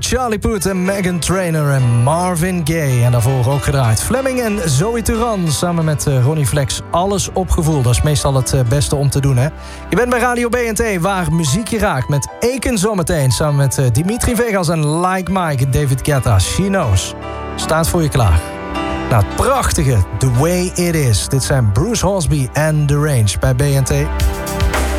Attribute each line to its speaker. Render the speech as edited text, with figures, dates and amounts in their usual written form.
Speaker 1: Charlie Puth en Meghan Trainor en Marvin Gaye. En daarvoor ook gedraaid Fleming en Zoe Turan samen met Ronnie Flex. Alles op gevoel, dat is meestal het beste om te doen, hè? Je bent bij Radio BNT, waar muziek je raakt. Met Eken zometeen, samen met Dimitri Vegas en Like Mike en David Guetta. She Knows. Staat voor je klaar. Nou, het prachtige The Way It Is. Dit zijn Bruce Hornsby en The Range bij BNT.